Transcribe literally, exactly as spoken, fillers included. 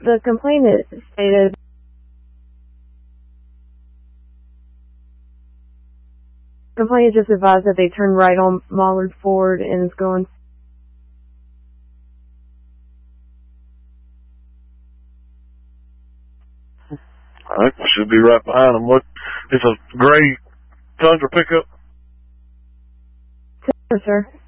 the complaint is stated complaint just advised that they turned right on Mollard Ford and is going. I think we should be right behind them. What? It's a gray Tundra pickup? Sir.